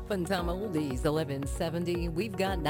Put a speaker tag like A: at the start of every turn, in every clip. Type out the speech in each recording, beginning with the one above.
A: Fun Time Oldies 1170. We've got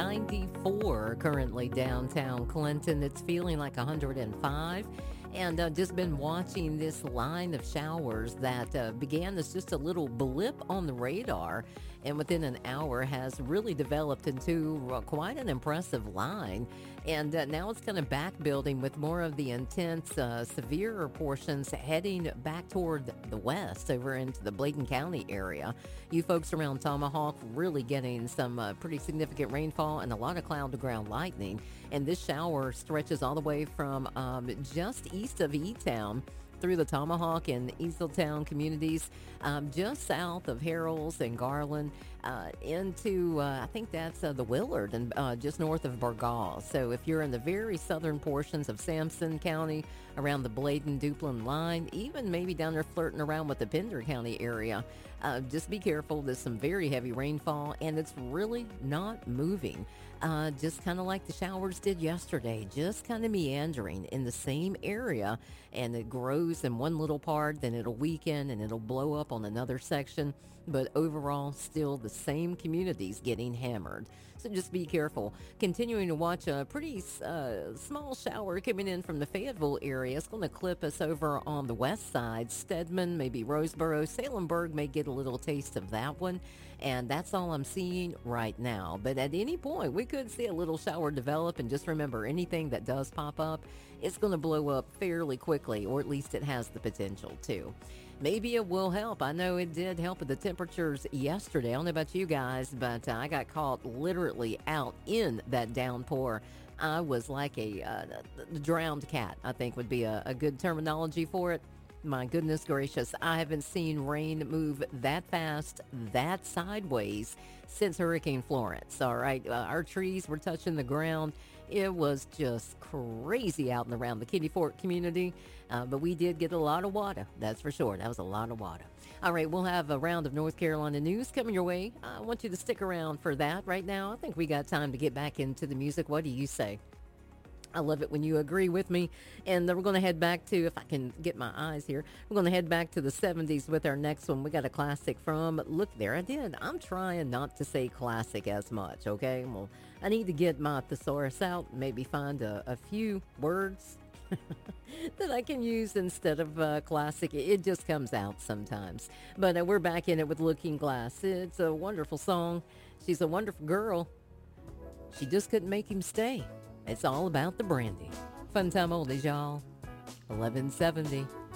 A: 94 currently downtown Clinton. It's feeling like 105. And just been watching this line of showers that began as just a little blip on the radar, and within an hour has really developed into quite an impressive line. And now it's kind of back building with more of the intense, severe portions heading back toward the west over into the Bladen County area. You folks around Tomahawk really getting some pretty significant rainfall and a lot of cloud to ground lightning. And this shower stretches all the way from just east of E-Town through the Tomahawk and Easletown communities, just south of Harrells and Garland, into, I think that's the Willard, and just north of Burgaw. So if you're in the very southern portions of Sampson County, around the Bladen-Duplin line, even maybe down there flirting around with the Pender County area, just be careful. There's some very heavy rainfall, and it's really not moving. Just kind of like the showers did yesterday, just kind of meandering in the same area, and it grows in one little part, then it'll weaken and it'll blow up on another section. But overall, still the same communities getting hammered. So just be careful. Continuing to watch a pretty small shower coming in from the Fayetteville area. It's going to clip us over on the west side. Stedman, maybe Roseboro, Salemburg may get a little taste of that one. And that's all I'm seeing right now. But at any point, we could see a little shower develop. And just remember, anything that does pop up, it's going to blow up fairly quickly, or at least it has the potential to. Maybe it will help. I know it did help with the temperatures yesterday. I don't know about you guys, but I got caught literally out in that downpour. I was like a drowned cat, I think would be a good terminology for it. My goodness gracious, I haven't seen rain move that fast, that sideways since Hurricane Florence. All right, our trees were touching the ground. It was just crazy out and around the Kitty Fork community, but we did get a lot of water, that's for sure. That was a lot of water. All right, we'll have a round of North Carolina news coming your way. I want you to stick around for that right now. I think we got time to get back into the music. What do you say? I love it when you agree with me. And then we're going to head back to, if I can get my eyes here, we're going to head back to the 70s with our next one. We got a classic from, look there, I did. I'm trying not to say classic as much, okay? Well, I need to get my thesaurus out, maybe find a few words that I can use instead of classic. It just comes out sometimes. But we're back in it with Looking Glass. It's a wonderful song. She's a wonderful girl. She just couldn't make him stay. It's all about the brandy. Fun Time Oldies, y'all. 1170.